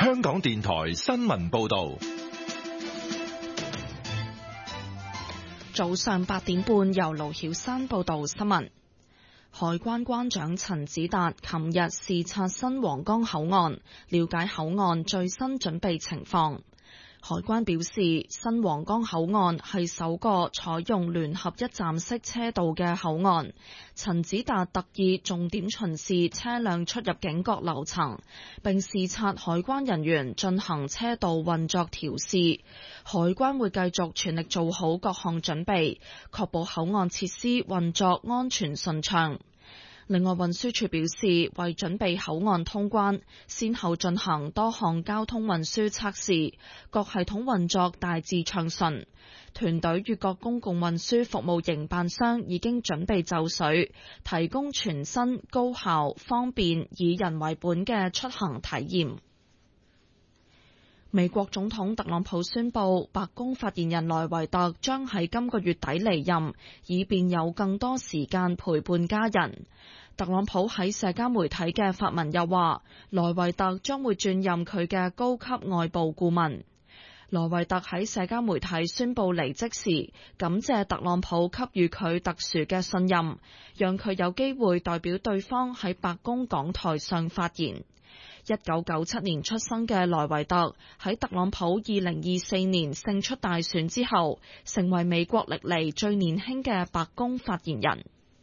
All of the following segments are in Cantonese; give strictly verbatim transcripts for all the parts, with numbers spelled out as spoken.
香港電台新聞報道。 早上八點半，由盧曉山報道新聞。海關關長陳子達琴日視察新皇崗口岸，了解口岸最新準備情況。海關表示，新皇崗口岸係首個採用聯合一站式車道嘅口岸。陳子達特意重點巡視車輛出入境各樓層，並視察海關人員進行車道運作調試。海關會繼續全力做好各項準備，確保口岸設施運作安全順暢。另外，運輸署表示，為準備口岸通關，先後進行多項交通運輸測試，各系統運作大致暢順。團隊與各公共運輸服務營辦商已經準備就緒，提供全新、高效、方便、以人為本嘅出行體驗。美國總統特朗普宣布，白宮發言人萊維特將喺今個月底離任，以便有更多時間陪伴家人。特朗普喺社交媒體嘅發文又話，萊維特將會轉任佢嘅高級外部顧問。萊維特喺社交媒體宣布離職時，感謝特朗普給予佢特殊嘅信任，讓佢有機會代表對方喺白宮講台上發言。一九九七年出生嘅萊維特喺特朗普二零二四年勝出大選之後，成為美國歷嚟最年輕嘅白宮發言人。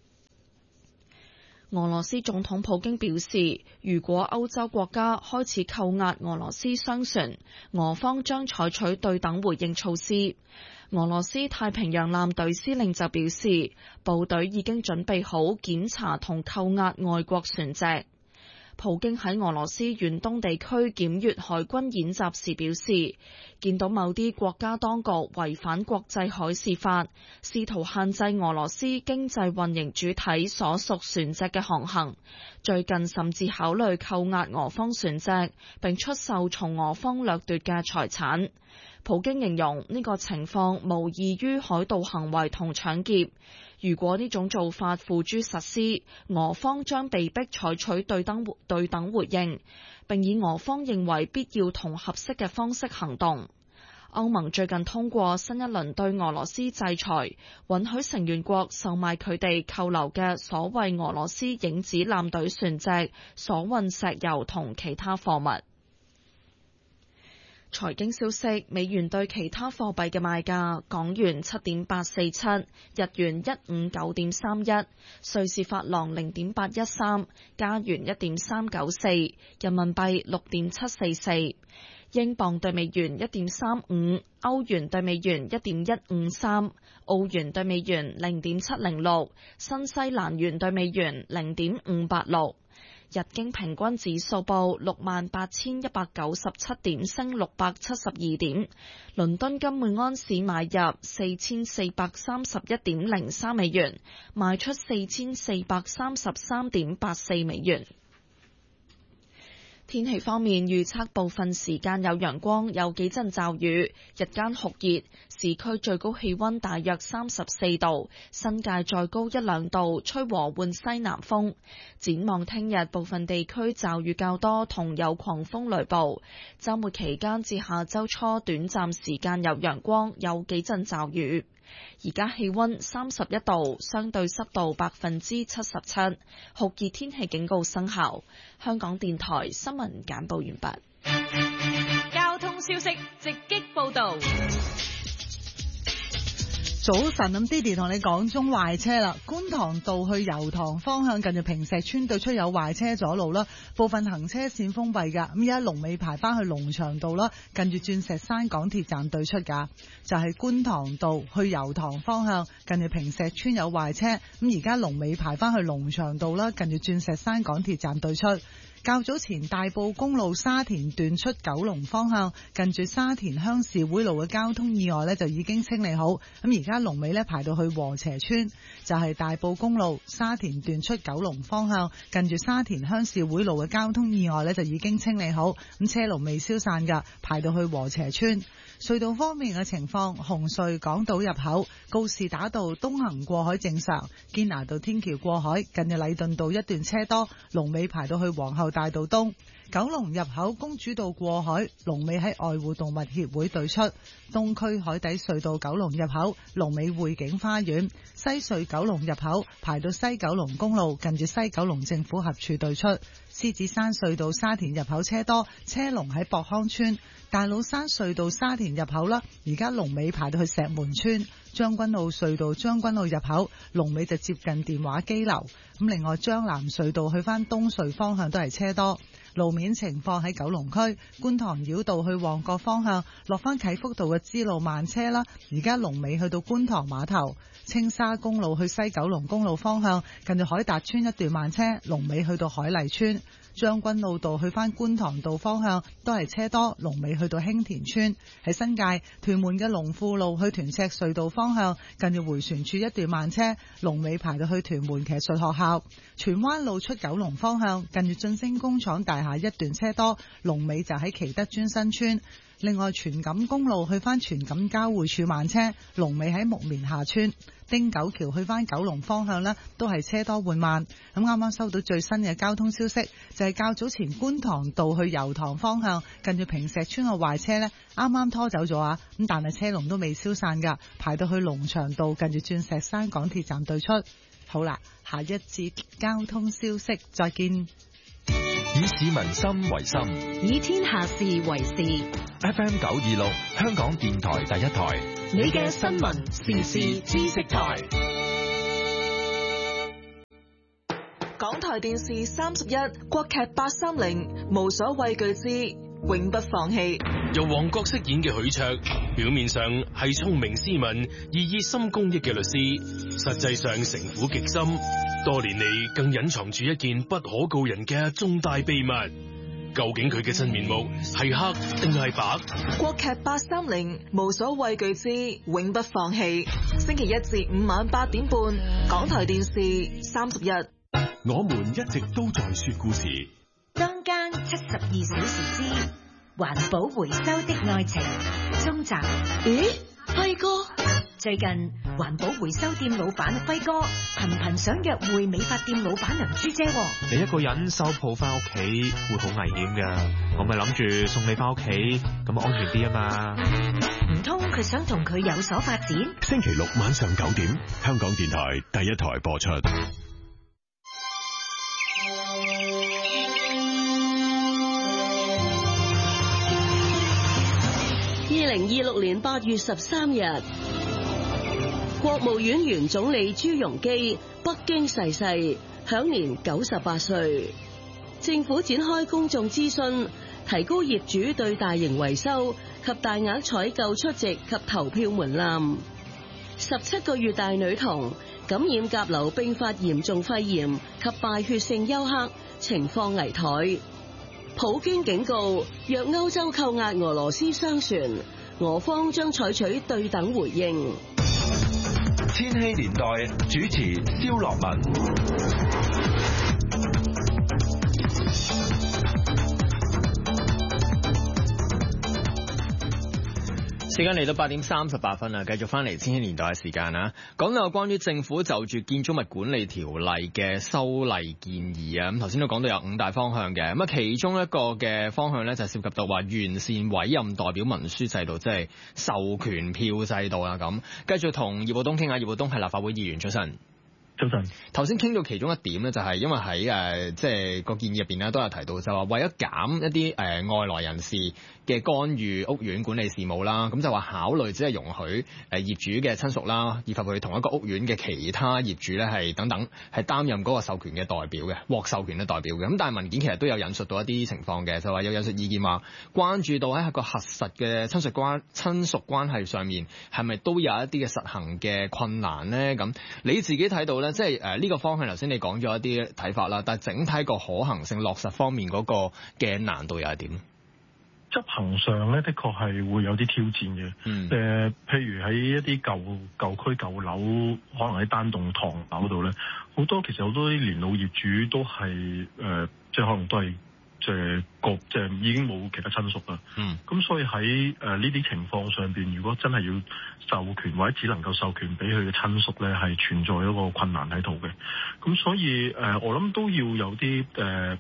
俄羅斯總統普京表示，如果歐洲國家開始扣押俄羅斯商船，俄方將採取對等回應措施。俄羅斯太平洋艦隊司令就表示，部隊已經準備好檢查同扣押外國船隻。普京喺俄羅斯遠東地區檢閱海軍演習時表示，見到某啲國家當局違反國際海事法，試圖限制俄羅斯經濟運營主體所屬船隻嘅航行，最近甚至考慮扣押俄方船隻，並出售從俄方掠奪嘅財產。普京形容呢個情況無異於海盜行為同搶劫。如果呢種做法付諸實施，俄方將被迫採取對等對等回應，並以俄方認為必要同合適嘅方式行動。歐盟最近通過新一輪對俄羅斯制裁，允許成員國售賣佢哋扣留嘅所謂俄羅斯影子艦隊船隻所運石油同其他貨物。財經消息，美元對其他貨幣嘅賣價：港元七點八四七，日元一五九點三一，瑞士法郎零點八一三，加元一點三九四，人民幣六點七四四，英鎊對美元一點三五，歐元對美元一點一五三，澳元對美元零點七零六，新西蘭元對美元零點五八六。日經平均指數報六萬八千一百九十七點，升六百七十二點。倫敦金每安士買入四千四百三十一點零三美元，賣出四千四百三十三點八四美元。天氣方面，預測部分時間有陽光，有幾陣驟雨，日間酷熱，市區最高氣溫大約三十四度，新界再高一兩度，吹和緩西南風。展望聽日，部分地區驟雨較多，同有狂風雷暴。週末期間至下週初，短暫時間有陽光，有幾陣驟雨。而家氣溫三十一度，相對濕度百分之七十七，酷熱天氣警告生效。香港電台新聞簡報完畢。 交通消息直擊報道。 早晨，咁 Didi 同你講中壞車啦，觀塘道去油塘方向近住坪石村對出有壞車阻路啦，部分行車線封閉噶。咁而家龍尾排翻去龍翔道啦，近住鑽石山港鐵站對出噶，就係、是、觀塘道去油塘方向近住坪石村有壞車，咁而家龍尾排翻去龍翔道啦，近住鑽石山港鐵站對出。較早前大埔公路沙田段出九龍方向，近住沙田鄉事會路嘅交通意外呢就已經清理好，咁而家龍尾呢排到去禾輋村，就係、是、大埔公路沙田段出九龍方向，近住沙田鄉事會路嘅交通意外呢就已經清理好，咁車龍未消散㗎，排到去禾輋村。隧道方面嘅情況，紅隧港島入口告士打道東行過海正常，堅拿道天橋過海近住禮頓道一段車多，龍尾排到去皇后大道東。九龍入口公主道過海，龍尾喺愛護動物協會對出；東區海底隧道九龍入口，龍尾匯景花園；西隧九龍入口排到西九龍公路，近住西九龍政府合署對出；獅子山隧道沙田入口車多，車龍喺博康村；大老山隧道沙田入口啦，而家龍尾排到去石門村；將軍澳隧道將軍澳入口龍尾就接近電話機樓。咁另外將南隧道去翻東隧方向都係車多。路面情況喺九龍區觀塘繞道去旺角方向，落翻啟福道嘅支路慢車啦。而家龍尾去到觀塘碼頭。青沙公路去西九龍公路方向，近住海達村一段慢車，龍尾去到海麗村。將軍澳道去翻觀塘道方向都係車多，龍尾去到興田村。喺新界屯門嘅龍富路去屯赤隧道方向，近住回旋處一段慢車，龍尾排到去屯門騎術學校。荃灣路出九龍方向，近住晉升工廠大廈一段車多，龍尾就喺祈德尊新村。另外荃錦公路去翻荃錦交匯處慢車，龍尾喺木棉下村。汀九橋去翻九龍方向呢都係車多緩慢。咁啱啱收到最新嘅交通消息，就係較早前觀塘道去油塘方向，近住坪石村嘅壞車呢啱啱拖走咗啊！咁但係車龍都未消散噶，排到去龍翔道近住鑽石山港鐵站對出。好啦，下一節交通消息再見。 以市民心為心， 以天下事為事。 F M 九二六，香港電台第一台， 你嘅新聞時事知識台。 港台電視三十一，國劇八三零，無所畏懼之永不放棄。 由黃覺飾演嘅許卓，表面上係聰明斯文而熱心公益嘅律師，實際上城府極深，多年嚟更隱藏住一件不可告人嘅重大秘密。究竟佢嘅真面目係黑定係白？ 國劇八三零，無所畏懼之永不放棄。星期一至五晚八點半，港台電視三十一。 我們一直都在說故事。 當間七十二小時之環保回收的愛情中集。 咦，輝哥？ 最近環保回收店老闆輝哥頻頻想約會美髮店老闆梁珠姐。 你一個人收鋪翻屋企會好危險噶，我咪諗住送你翻屋企，咁安全啲啊嘛。 唔通佢想同佢有所發展？ 星期六晚上九點，香港電台第一台播出。 二零二六年八月十三日，國務院原總理朱鎔基北京逝世，享年九十八歲。政府展開公眾諮詢，提高業主對大型維修及大額採購出席及投票門檻。十七個月大女童感染甲流併發嚴重肺炎及敗血性休克，情況危殆。普京警告，若歐洲扣押俄羅斯商船，俄方將採取對等回應。 千禧年代主持蕭樂文。 時間嚟到八點三十八分啦，繼續翻嚟千禧年代嘅時間啦。講到有關於政府就住建築物管理條例嘅修例建議啊，咁頭先都講到有五大方向嘅，咁啊其中一個嘅方向咧就涉及到話完善委任代表文書制度，即係授權票制度啦。咁繼續同葉傲冬傾下，葉傲冬係立法會議員出身。 早晨， 頭先傾到其中一點咧，就係因為喺誒即係個建議入邊咧都有提到，就話為咗減一啲誒、呃、外來人士嘅干預屋苑管理事務啦，咁就話考慮只係容許誒、呃、業主嘅親屬啦，以及佢同一個屋苑嘅其他業主咧係等等係擔任嗰個授權嘅代表嘅，獲授權嘅代表嘅。咁但係文件其實都有引述到一啲情況嘅，就話有引述意見話關注到喺個核實嘅親屬關親屬關係上面係咪都有一啲嘅實行嘅困難咧？咁你自己睇到咧？即係誒呢個方向，頭先你講咗一啲睇法啦，但係整體個可行性落實方面嗰個嘅難度又係點？ 執行上咧，的確係會有啲挑戰嘅。嗯。誒、呃，譬如喺一啲舊舊區舊樓，可能喺單棟唐樓度咧，好多其實好多啲年老業主都係誒、呃，即係可能都係。即係個即係已經冇其他親屬啦。嗯。咁所以喺誒呢啲情況上邊，如果真係要授權或者只能夠授權俾佢嘅親屬咧，係存在一個困難喺度嘅。咁所以誒、呃，我諗都要有啲誒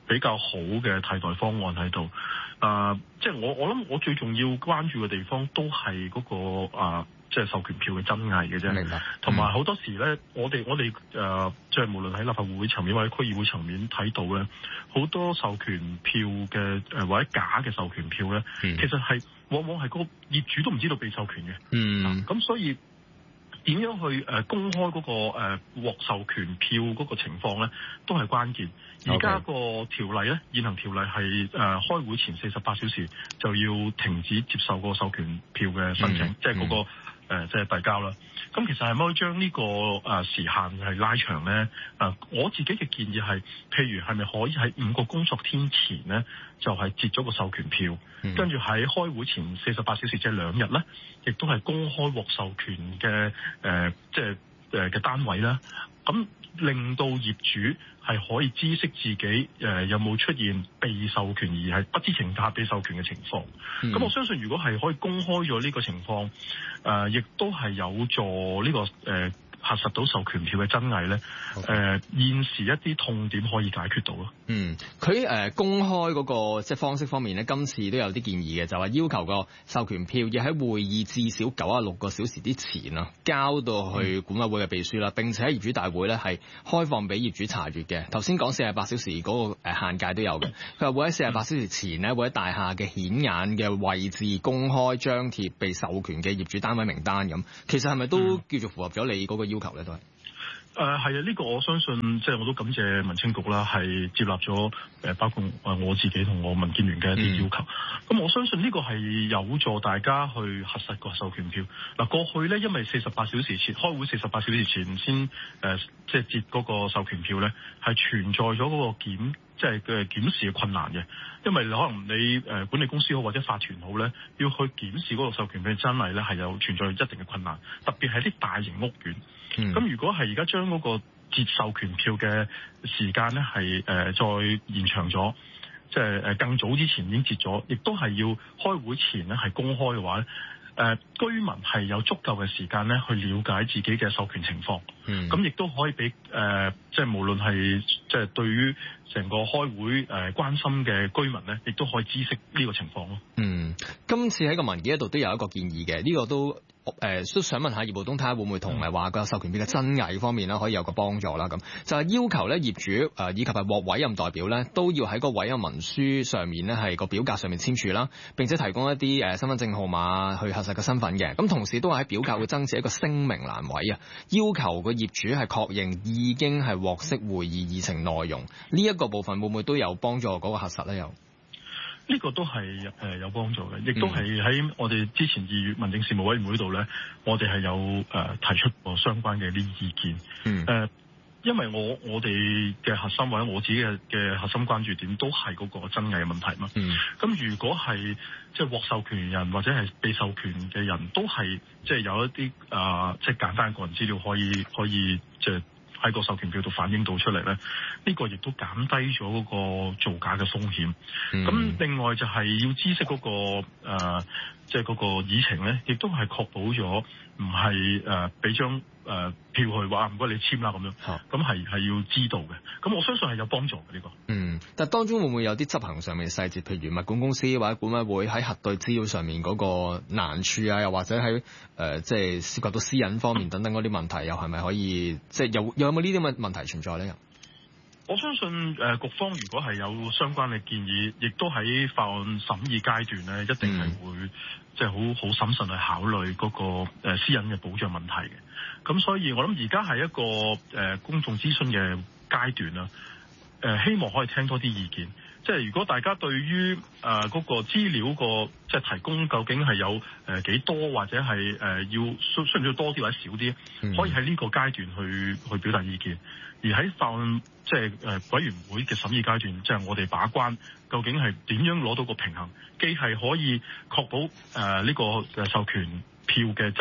比較好嘅替代方案喺度。啊、呃，即係我我諗我最重要關注嘅地方都係嗰、嗰個啊。呃即係授權票嘅真偽嘅啫，明白。同埋好多時咧，我哋我哋誒，即係無論喺立法會層面或者區議會層面睇到咧，好多授權票嘅誒或者假嘅授權票咧，嗯、其實係往往係個業主都唔知道被授權嘅。嗯，咁、啊、所以點樣去誒公開嗰個誒獲授權票嗰個情況咧，都係關鍵。而家個條例咧，現行條例係誒開會前四十八小時就要停止接受個授權票嘅申請，嗯、即係嗰、嗰個。嗯誒、呃，即係遞交啦。咁其實係咪可以將呢個誒、呃、時限係拉長咧？誒、呃，我自己嘅建議係，譬如係咪可以喺五個工作天前咧，就係、是、截咗個授權票，嗯、跟住喺開會前四十八小時，即係兩日咧，亦都係公開獲授權嘅誒、呃，即係誒嘅單位啦。咁令到業主係可以知悉自己誒、呃、有冇出現被授權而係不知情下被授權嘅情況。咁、嗯、我相信如果係可以公開咗呢個情況，誒、呃、亦都係有助呢、這個誒。呃核實到授權票嘅真偽咧，誒、okay. 呃、現時一啲痛點可以解決到咯。嗯，佢誒、呃、公開嗰、那個即係方式方面咧，今次都有啲建議嘅，就話要求個授權票要喺會議至少九啊六個小時之前啊，交到去管委會嘅秘書啦。並且喺業主大會咧係開放俾業主查閲嘅。頭先講四十八小時嗰個誒限界都有嘅。佢話會喺四十八小時前咧，會喺大廈嘅顯眼嘅位置公開張貼被授權嘅業主單位名單咁。其實係咪都叫做符合咗你嗰個要求咧？都係。誒係啊，呢、這個我相信即係我都感謝民青局啦，係接納咗誒包括誒我自己同我民建聯嘅一啲要求。咁、嗯、我相信呢個係有助大家去核實個授權票。嗱，過去咧，因為四十八小時前開會，四十八小時前先誒即係截嗰個授權票咧，係存在咗嗰個檢即係嘅檢視嘅困難嘅。因為可能你誒管理公司好或者法團好咧，要去檢視嗰個授權票真偽咧，係有存在一定嘅困難，特別係啲大型屋苑。咁、嗯、如果係而家將嗰個截授權票嘅時間咧係誒再延長咗，即係誒更早之前已經截咗，亦都係要開會前咧係公開嘅話咧，誒、呃、居民係有足夠嘅時間咧去了解自己嘅授權情況。嗯，咁亦都可以俾誒、呃、即係無論係即係對於成個開會誒、呃、關心嘅居民咧，亦都可以知悉呢個情況咯。嗯，今次喺個文件嗰度都有一個建議嘅，呢、這個都。誒、呃、都想問下葉傲東，睇下會唔會同誒話個授權票嘅真偽方面咧，可以有個幫助啦。咁就係要求咧業主誒、呃、以及係獲委任代表咧，都要喺個委任文書上面咧係個表格上面簽署啦，並且提供一啲誒、呃、身份證號碼去核實個身份嘅。咁同時都係喺表格會增設一個聲明欄位啊，要求個業主係確認已經係獲悉會議議程內容。呢、這、一個部分會唔會都有幫助嗰個核實咧？又？呢個都係誒有幫助嘅，亦都係喺我哋之前二月民政事務委員會度咧，我哋係有誒提出過相關嘅啲意見。嗯。誒，因為我我哋嘅核心或者我自己嘅嘅核心關注點都係嗰個真偽嘅問題嘛。嗯。咁如果係即係獲授權人或者係被授權嘅人都係即係有一啲啊即係簡單個人資料可以可以即係喺個授權表度反映到出嚟咧，呢、這個亦都減低咗嗰個造假嘅風險。咁、嗯、另外就係要知悉嗰、那個誒，即係嗰個議程咧，亦都係確保咗唔係誒俾張誒票去話唔該你簽啦咁樣。咁係係要知道嘅。咁我相信係有幫助嘅呢、這個。嗯，但係當中會唔會有啲執行上面嘅細節，譬如物管公司或者管委會喺核對資料上面嗰個難處啊，又或者喺誒即係涉及到私隱方面等等嗰啲問題，又係咪可以即係有有冇呢啲咁嘅問題存在咧？我相信誒、呃、局方如果係有相關嘅建議，亦都喺法案審議階段咧，一定係會即係好好審慎去考慮嗰、那個誒、呃、私隱嘅保障問題嘅。咁所以我諗而家係一個誒、呃、公眾諮詢嘅階段啦。誒、呃、希望可以聽多啲意見。即係如果大家對於誒嗰個資料個即係提供究竟係有誒幾多，或者係誒要需需唔需要多啲或者少啲，可以喺呢個階段去去表達意見。而喺法案即係誒委員會嘅審議階段，即係我哋把關究竟係點樣攞到個平衡，既係可以確保誒呢個誒授權票嘅真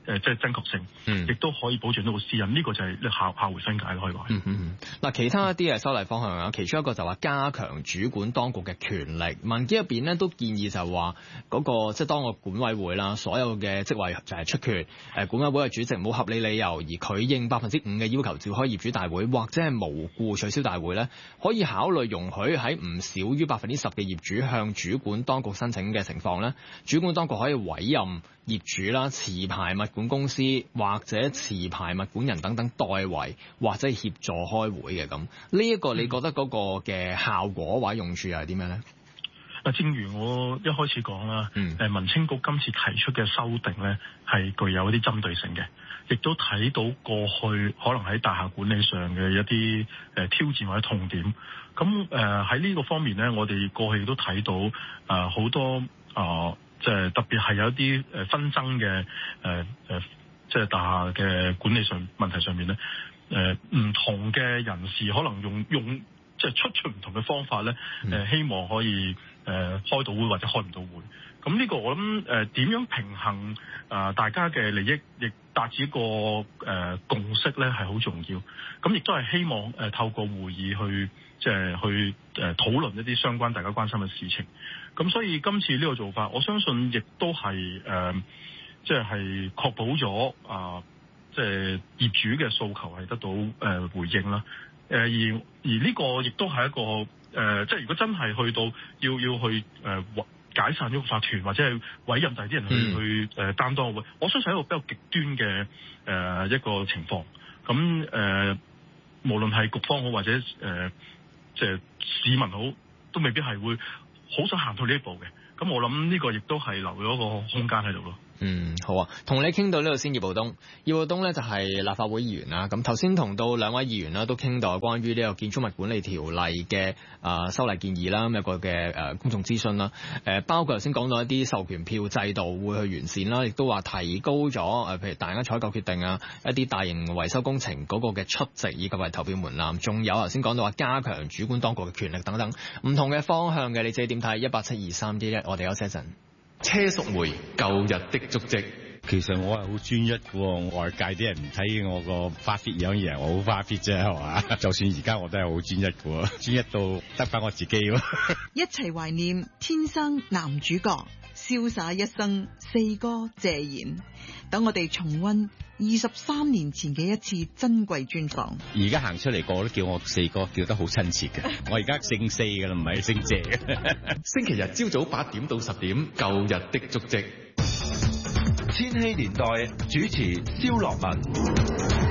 誒即係真確性，亦、嗯、都可以保障到個私隱。呢、這個就係下下回新界咯，可以話。 嗯嗯嗱，其他一啲嘅修例方向啊，其中一個就話加強主管當局嘅權力。文件入邊咧都建議就係話嗰個即係當個管委會啦，所有嘅職位就係出缺，誒管委會嘅主席冇合理理由而拒應百分之五嘅要求召開業主大會，或者係無故取消大會咧，可以考慮容許喺唔少於百分之十嘅業主向主管當局申請嘅情況咧，主管當局可以委任業主啦、持牌物管公司或者持牌物管人等等代為或者協助開會嘅咁。呢一個你覺得嗰個嘅效果或者用處又係點樣咧？ 啊，正如我一開始講啦，誒、嗯、民青局今次提出嘅修訂咧，係具有一啲針對性嘅，亦都睇到過去可能喺大廈管理上嘅一啲誒挑戰或者痛點。咁誒喺呢個方面咧，我哋過去亦都睇到誒好、呃、多啊，即、呃、係特別係有一啲誒紛爭嘅誒誒，即係大廈嘅管理上問題上面咧，誒、呃、唔同嘅人士可能用用即係出出唔同嘅方法咧，誒、呃、希望可以誒、呃、開到會或者開唔到會。咁呢個我諗誒點樣平衡啊、呃、大家嘅利益，亦達至一個誒、呃、共識咧，係好重要。咁亦都係希望誒、呃、透過會議去即係去誒討論一啲相關大家關心嘅事情。咁所以今次呢個做法，我相信亦都係誒即係確保咗啊，即、呃、係、就是、業主嘅訴求係得到誒、呃、回應啦。誒、呃、而而呢個亦都係一個誒、呃，即係如果真係去到要要去誒、呃、解散咗個法團，或者係委任第啲人去、嗯、去誒擔當會，我相信係一個比較極端嘅誒、呃、一個情況。咁誒、呃，無論係局方好或者誒即係市民好，都未必係會好想行到呢一步嘅。咁我諗呢個亦都係留咗一個空間喺度咯。 嗯，好啊，同你傾到呢度先。葉傲冬，葉傲冬咧就係立法會議員啦。咁頭先同到兩位議員啦，都傾到關於呢個建築物管理條例嘅啊修例建議啦，咁有個嘅誒公眾諮詢啦。誒包括頭先講到一啲授權票制度會去完善啦，亦都話提高咗誒，譬如大家採購決定啊，一啲大型維修工程嗰個嘅出席以及係投票門檻，仲有頭先講到話加強主管當局嘅權力等等，唔同嘅方向嘅，你自己點睇？一八七二三一一，我哋休息一陣。車淑梅舊日的足跡， 其實我係好專一嘅，外界啲人唔睇我個花 fit 樣嘢，我好花 fit 啫，係嘛？就算而家我都係好專一嘅，專一到得翻我自己咯。 一齊懷念天生男主角，瀟灑一生四哥謝賢。等我哋重溫二十三年前嘅一次珍貴專訪。 而家行出嚟個都叫我四哥，叫得好親切嘅。我而家姓四㗎啦，唔係姓謝嘅。 星期日朝早八點到十點，舊日的足跡。千禧年代主持蕭樂文。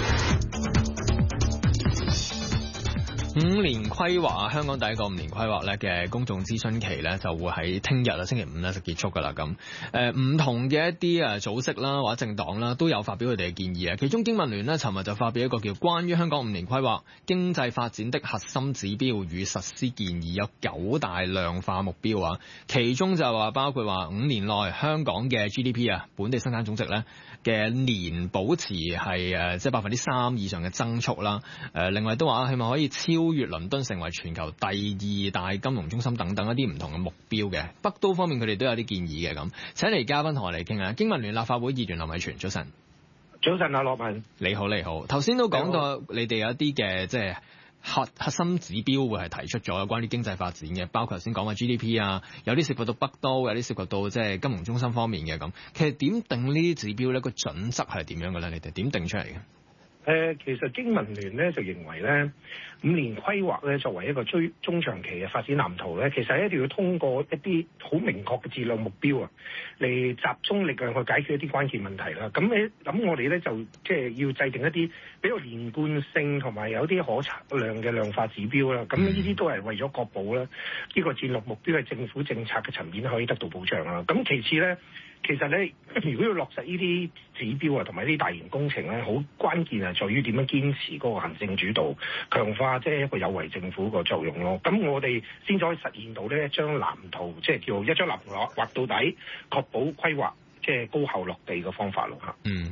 五年規劃啊，香港第一個五年規劃咧嘅公眾諮詢期咧就會喺聽日啊，星期五咧就結束噶啦咁。誒唔同嘅一啲啊組織啦或者政黨啦都有發表佢哋嘅建議啊。其中經民聯咧尋日就發表一個叫關於香港五年規劃經濟發展的核心指標與實施建議，有九大量化目標啊。其中就話包括話五年內香港嘅 G D P 啊，本地生產總值咧嘅年保持係誒即係百分之三以上嘅增速啦。誒另外都話希望可以超超越倫敦成為全球第二大金融中心等等一啲唔同嘅目標嘅。北都方面佢哋都有啲建議嘅咁。請嚟嘉賓同我哋傾下。經民聯立法會議員林偉全，早晨。 早晨啊，樂文。你好， 你好。頭先都講到你哋有一啲嘅即係核核心指標會係提出咗關於經濟發展嘅，包括頭先講嘅 G D P 啊，有啲涉及到北都，有啲涉及到即係金融中心方面嘅咁。其實點定呢啲指標咧？個準則係點樣嘅咧？你哋點定出嚟嘅？ 誒、呃，其實經民聯咧就認為咧，五年規劃咧作為一個追中長期嘅發展藍圖咧，其實一定要通過一啲好明確嘅質量目標啊，嚟集中力量去解決一啲關鍵問題啦。咁你咁我哋咧就即係要制定一啲比較連貫性同埋有啲可測量嘅量化指標啦。咁呢啲都係為咗確保咧呢個戰略目標嘅政府政策嘅層面可以得到保障啦。咁其次咧。其實咧，如果要落實呢啲指標啊，同埋呢啲大型工程咧，好關鍵係在於點樣堅持嗰個行政主導，強化即係一個有為政府個作用咯。咁我哋先至可以實現到呢一張藍圖，即係叫一張藍圖畫到底，確保規劃即係高效落地嘅方法咯嚇。 嗯，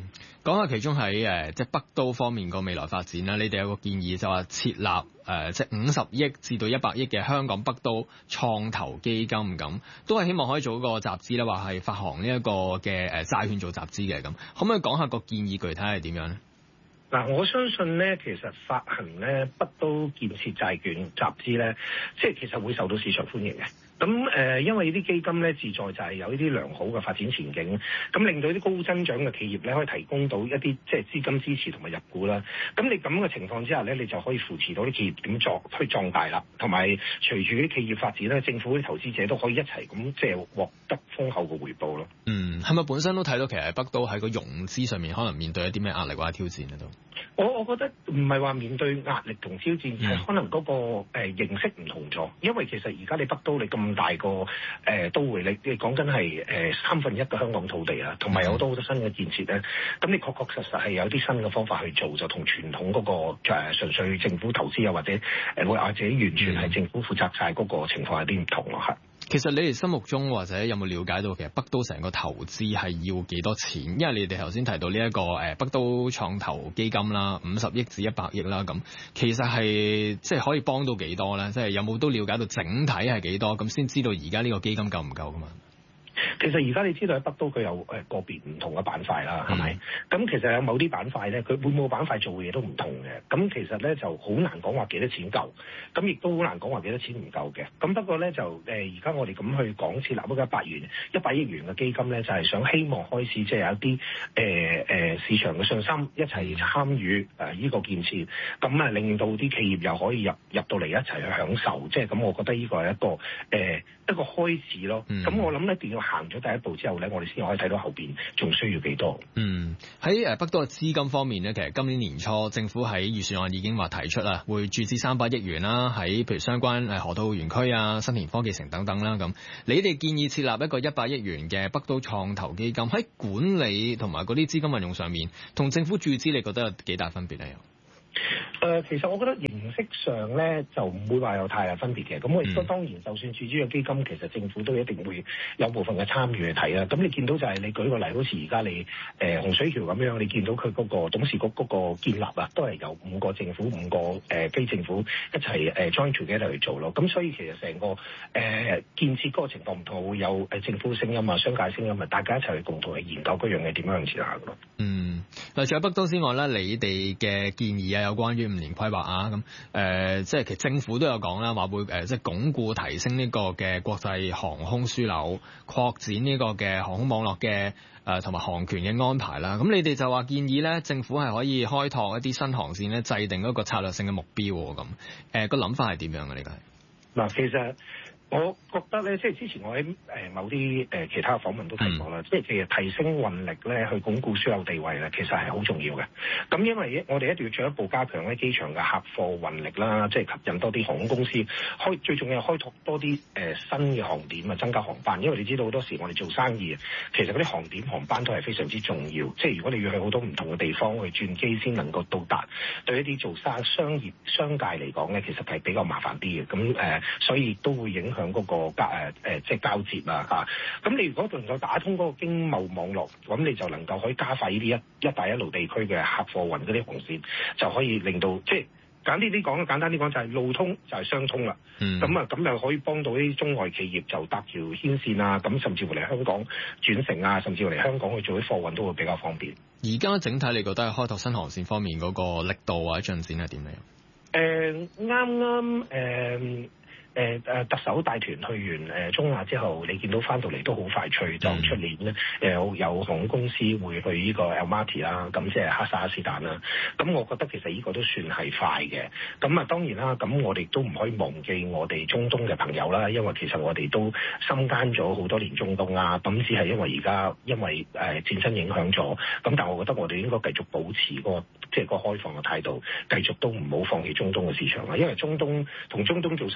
講下其中喺誒即係北都方面個未來發展啦，你哋有個建議就話設立誒、呃、即係五十億至到一百億嘅香港北都創投基金咁，都係希望可以做一個集資啦，話係發行呢一個嘅誒債券做集資嘅咁，可唔可以講下個建議具體係點樣咧？ 嗱，我相信咧，其實發行咧北都建設債券集資咧，即係其實會受到市場歡迎嘅。咁誒、呃，因為呢啲基金咧，自在就係有呢啲良好嘅發展前景，咁令到啲高增長嘅企業咧，可以提供到一啲即係資金支持同埋入股啦。咁你咁嘅情況之下咧，你就可以扶持到啲企業點作去壯大啦，同埋隨住啲企業發展咧，政府啲投資者都可以一齊咁即係獲得豐厚嘅回報咯。 嗯，係咪本身都睇到其實北都喺個融資上面可能面對一啲咩壓力或者挑戰咧都？ 我我覺得唔係話面對壓力同挑戰，係、嗯、可能嗰、那個誒、呃、形式唔同咗。因為其實而家你北都你咁大個誒、呃、都會，你你講緊係誒三分一嘅香港土地啊，同埋有好多好多新嘅建設咧。咁你確確實實係有啲新嘅方法去做，就同傳統嗰、那個誒、呃、純粹政府投資啊，或者誒或、呃、者完全係政府負責晒嗰個情況有啲唔同咯，係。 其實你哋心目中或者有冇了解到其實北都成個投資係要幾多錢？因為你哋頭先提到呢一個誒北都創投基金啦，五十億至一百億啦，咁其實係即係可以幫到幾多咧？即係有冇都了解到整體係幾多？咁先知道而家呢個基金夠唔夠噶嘛？ 其實而家你知道喺北都佢有誒個別唔同嘅板塊啦，係咪？咁、嗯、其實有某啲板塊咧，佢每個板塊做嘅嘢都唔同嘅。咁其實咧就好難講話幾多錢夠，咁亦都好難講話幾多錢唔夠嘅。咁不過咧就誒而家我哋咁去講設立嗰個一百元一百億元嘅基金咧，就係、是、想希望開始即係有一啲誒誒市場嘅信心一齊參與誒呢個建設，咁啊令到啲企業又可以入入到嚟一齊去享受。即係咁，我覺得呢個係一個誒、呃、一個開始咯。咁、嗯、我諗一定要行咗第一步之後咧，我哋先可以睇到後邊仲需要幾多。 嗯，喺誒北都嘅資金方面咧，其實今年年初政府喺預算案已經話提出啦，會注資三百億元啦，喺譬如相關誒河套園區啊、新田科技城等等啦。咁你哋建議設立一個一百億元嘅北都創投基金，喺管理同埋嗰啲資金運用上面，同政府注資，你覺得有幾大分別咧？ 誒、呃，其實我覺得形式上咧就唔會話有太大分別嘅。咁我亦都當然，就算注資嘅基金，其實政府都一定會有部分嘅參與去睇啦。咁你見到就係你舉個例，好似而家你誒、呃、洪水橋咁樣，你見到佢嗰個董事局嗰個建立啊，都係由五個政府、五個誒、呃、非政府一齊誒、呃、join together 去做咯。咁所以其實成個誒、呃、建設嗰個情況唔同，會有誒政府聲音啊、商界聲音啊，大家一齊去共同去研究嗰樣嘢點樣向前行嘅咯。 嗯，嗱，除咗北都之外咧，你哋嘅建議啊，有關於五年規劃啊，咁誒、呃，即係其實政府都有講啦，話會誒、呃，即係鞏固提升呢個嘅國際航空樞紐，擴展呢個嘅航空網絡嘅誒同埋航權嘅安排啦。咁你哋就話建議咧，政府係可以開拓一啲新航線咧，制定一個策略性嘅目標喎。咁誒個諗法係點樣嘅呢個？ 嗱，其實我覺得咧，即係之前我喺誒某啲誒其他訪問都提過啦，即係其實提升運力咧，去鞏固樞紐地位咧，其實係好重要嘅。咁因為我哋一定要進一步加強咧機場嘅客貨運力啦，即係吸引多啲航空公司開，最重要係開拓多啲誒、呃、新嘅航點啊，增加航班。因為你知道好多時我哋做生意，其實嗰啲航點航班都係非常之重要。即係如果你要去好多唔同嘅地方去轉機先能夠到達，對一啲做生商業商界嚟講咧，其實係比較麻煩啲嘅。咁誒、呃，所以都會影響嗰、那個交誒誒即係交接啊嚇。咁你如果能夠打通嗰個經貿網絡，咁你就能夠可以加快呢啲一一帶一路地區嘅客貨運嗰啲航線，就可以令到即係簡單啲講，簡單啲講就係路通就係商通啦。咁啊咁就可以幫到啲中外企業就搭條牽線啊，咁甚至乎嚟香港轉乘啊，甚至乎嚟香港去做啲貨運都會比較方便。 而家整體你覺得係開拓新航線方面嗰個力度或者進展係點樣？ 誒啱啱誒。誒誒特首帶團去完誒中亞之後，你見到翻到嚟都好快脆，就出年咧誒有航空公司會去呢個 Almaty 啦，咁即係哈薩克斯坦啦。咁我覺得其實呢個都算係快嘅。咁啊當然啦，咁我哋都唔可以忘記我哋中東嘅朋友啦，因為其實我哋都深耕咗好多年中東啊。咁只係因為而家因為誒戰爭影響咗，咁但係我覺得我哋應該繼續保持嗰個即係個開放嘅態度，繼續都唔好放棄中東嘅市場啦。因為中東同中東做生意都係先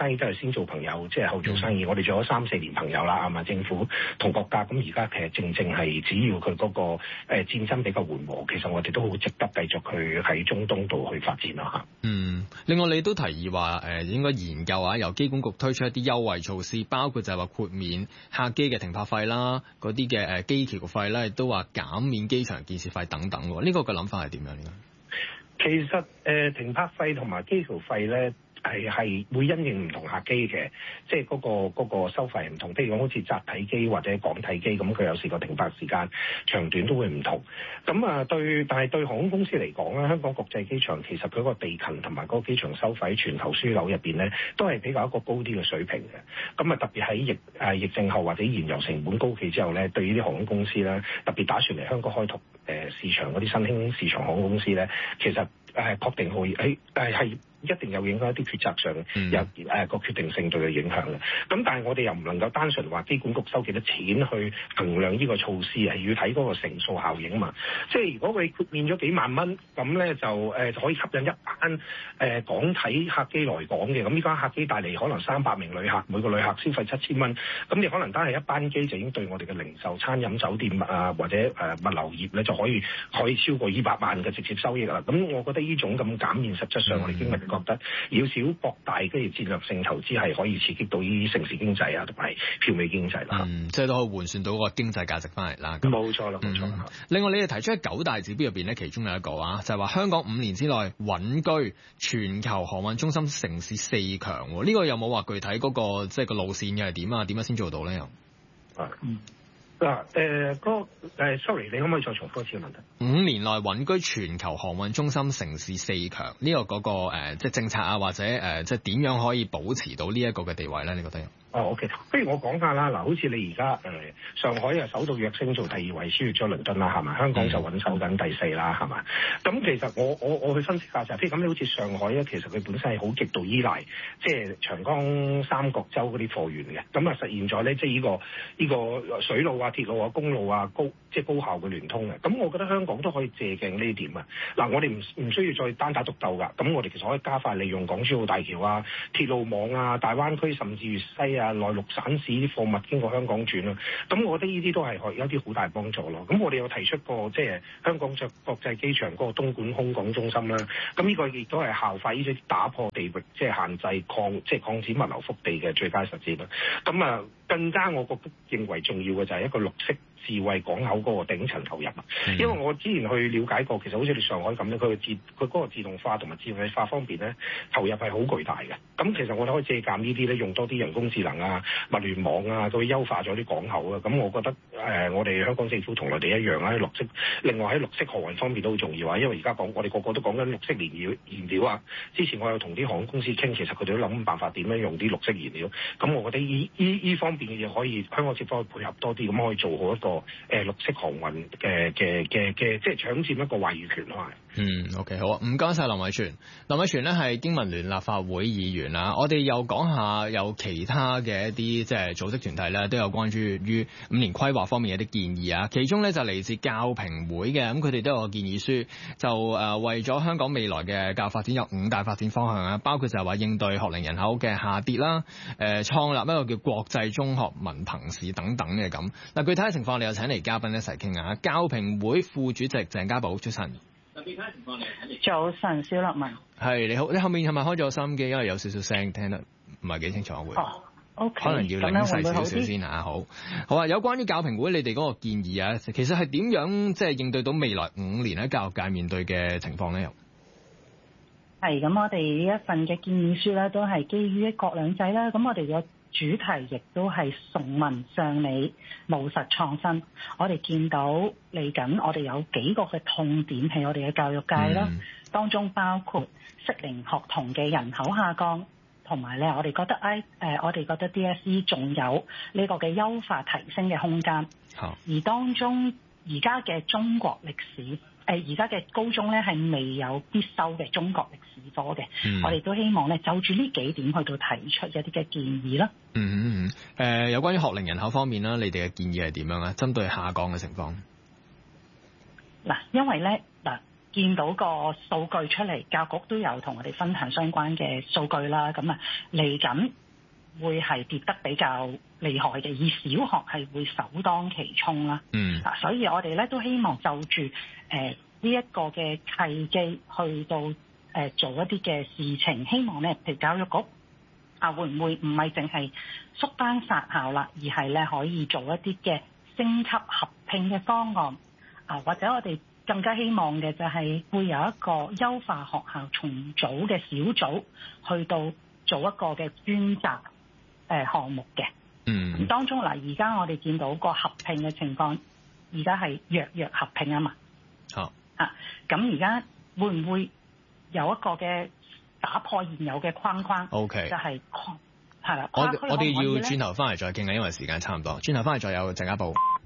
先做朋友，即係後做生意。我哋做咗三四年朋友啦，係嘛？政府同國家咁而家其實正正係只要佢嗰個誒戰爭比較緩和，其實我哋都好值得繼續去喺中東度去發展啦嚇。 嗯，另外你都提議話誒應該研究下由機管局推出一啲優惠措施，包括就係話豁免客機嘅停泊費啦，嗰啲嘅誒機橋費咧，亦都話減免機場建設費等等。呢、這個嘅諗法係點樣呢？ 其實誒、呃、停泊費同埋機橋費咧係係會因應唔同客機嘅，即係嗰個嗰個收費唔同。譬如講好似集體機或者港體機咁，佢有時個停泊時間長短都會唔同。咁啊對，但係對航空公司嚟講咧，香港國際機場其實佢個地勤同埋嗰個機場收費全球樞紐入邊咧，都係比較一個高啲嘅水平嘅。咁啊特別喺疫誒疫症後或者燃油成本高企之後咧，對於啲航空公司咧，特別打算嚟香港開拓誒市場嗰啲新興市場航空公司咧，其實誒確定可以誒誒係。一定有影響一啲決策上有誒個決定性對佢影響嘅。咁但係我哋又唔能夠單純話機管局收幾多錢去衡量呢個措施，係要睇嗰個乘數效應啊嘛。即係如果佢豁免咗幾萬蚊，咁咧就誒、呃、可以吸引一班誒、呃、港體客機來港嘅。咁呢班客機帶嚟可能三百名旅客，每個旅客消費七千蚊。咁你可能單係一班機就已經對我哋嘅零售、餐飲、酒店啊或者誒、呃、物流業咧就可以可以超過二百萬嘅直接收益啦。咁我覺得呢種咁減免，實質上我哋經歷覺得要小博大，跟住戰略性投資係可以刺激到呢啲城市經濟啊，同埋票尾經濟啦。 嗯，即係都可以換算到個經濟價值翻嚟啦。 冇錯啦，冇錯啦、嗯。 另外，你哋提出嘅九大指標入邊咧，其中有一個啊，就係、是、話香港五年之內穩居全球航運中心城市四強。呢、這個有冇話具體嗰、那個即係、就是、個路線嘅係點啊？點樣先做到咧？又啊，嗯。嗱，誒嗰誒，sorry，你可唔可以再重複一次嘅問題？ 五年內穩居全球航運中心城市四強，呢、這個嗰、那個誒、呃，即係政策啊，或者誒、呃，即係點樣可以保持到呢一個嘅地位咧？你覺得？ 哦 ，OK，不如我講下啦。嗱，好似你而家誒上海啊，首度躍升做第二位，超越咗倫敦啦，係嘛？香港就穩守緊第四啦，係嘛？咁其實我我我去分析下就係，譬如咁，你好似上海咧，其實佢本身係好極度依賴即係長江三角洲嗰啲貨源嘅，咁啊實現咗咧，即係呢個呢個水路啊、鐵路啊、公路啊高即係高效嘅聯通嘅。咁我覺得香港都可以借鏡呢點啊。嗱，我哋唔唔需要再單打獨鬥㗎。咁我哋其實可以加快利用港珠澳大橋啊、鐵路網啊、大灣區甚至粵西啊、內陸省市啲貨物經過香港轉啦，咁我覺得呢啲都係有一啲好大幫助咯。咁我哋有提出過即係香港國國際機場嗰個東莞空港中心啦，咁呢個亦都係效法呢啲打破地域即係限制擴即係擴展物流腹地嘅最佳實踐啦。咁啊，更加我覺得認為重要嘅就係一個綠色智慧港口嗰個頂層投入啊。因為我之前去了解過，其實好似你上海咁咧，佢嘅自佢嗰個自動化同埋智慧化方面咧，投入係好巨大嘅。咁其實我哋可以借鑑呢啲咧，用多啲人工智能啊、物聯網啊，都優化咗啲港口啊。咁我覺得誒、呃，我哋香港政府同內地一樣啊，綠色。另外喺綠色航運方面都好重要啊，因為而家講我哋個個都講緊綠色燃料燃料啊。之前我有同啲航空公司傾，其實佢哋都諗辦法點樣用啲綠色燃料。咁我覺得依依依方面嘅嘢可以香港政府可以配合多啲，咁可以做好一個誒、呃、綠色航運嘅嘅嘅嘅，即係搶佔一個話語權咯。 嗯 ，OK， 好啊，唔該晒林偉銓。林偉銓咧係經民聯立法會議員啦。我哋又講下有其他嘅一啲即係組織團體咧，都有關注於五年規劃方面嘅一啲建議啊。其中咧就嚟自教評會嘅，咁佢哋都有個建議書，就誒、呃、為咗香港未來嘅教育發展有五大發展方向啊，包括就係話應對學齡人口嘅下跌啦，誒、呃、創立一個叫國際中學文憑試等等嘅咁。嗱，具體嘅情況，我哋又請嚟嘉賓一齊傾下。教評會副主席鄭家寶，早晨。 早晨，蕭樂文。 係，你好，你後面係咪開咗收音機？因為有少少聲，聽得唔係幾清楚會。 哦，OK。可能要擰細少少先嚇。好，好啊。有關於教評會，你哋嗰個建議啊，其實係點樣即係應對到未來五年喺教育界面對嘅情況咧？又係咁，我哋呢一份嘅建議書咧，都係基於一國兩制啦。咁我哋嘅主題亦都係崇文尚理、務實創新。我哋見到嚟緊，我哋有幾個嘅痛點係我哋嘅教育界啦、嗯，當中包括適齡學童嘅人口下降，同埋咧我哋覺得 I 誒、呃，我哋覺得 D S E 仲有呢個嘅優化提升嘅空間。好，而當中而家嘅中國歷史。誒而家嘅高中咧係未有必修嘅中國歷史科嘅、嗯，我哋都希望咧就住呢幾點去到提出一啲嘅建議啦。 嗯嗯嗯。誒、呃、有關於學齡人口方面啦，你哋嘅建議係點樣啊？針對下降嘅情況。 嗱，因為咧嗱，見到個數據出嚟，教局都有同我哋分享相關嘅數據啦。咁啊，嚟緊會係跌得比較厲害嘅，而小學係會首當其衝啦。 嗯， 嗱，所以我哋咧都希望就住誒呢一個嘅契機去到誒、呃、做一啲嘅事情，希望咧譬如教育局啊會唔會唔係淨係縮班殺校啦，而係咧可以做一啲嘅升級合併嘅方案啊，或者我哋更加希望嘅就係會有一個優化學校重組嘅小組去到做一個嘅專責誒項目嘅。 嗯， 當中嗱，而家我哋見到個合併嘅情況，而家係弱弱合併啊嘛。 好啊，咁而家會唔會有一個嘅打破現有嘅框框 ？OK， 就係係啦。 我我哋要轉頭翻嚟再傾啊，因為時間差唔多。轉頭翻嚟再有陣間報。